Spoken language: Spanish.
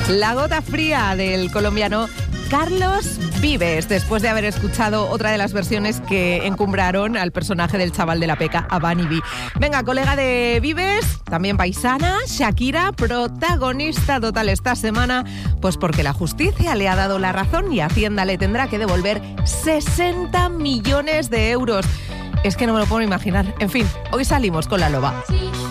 La gota fría del colombiano Carlos Vives, después de haber escuchado otra de las versiones que encumbraron al personaje del chaval de la peca, a Bunny B. Venga, colega de Vives, también paisana, Shakira, protagonista total esta semana, pues porque la justicia le ha dado la razón y Hacienda le tendrá que devolver 60 millones de euros. Es que no me lo puedo imaginar. En fin, hoy salimos con la loba.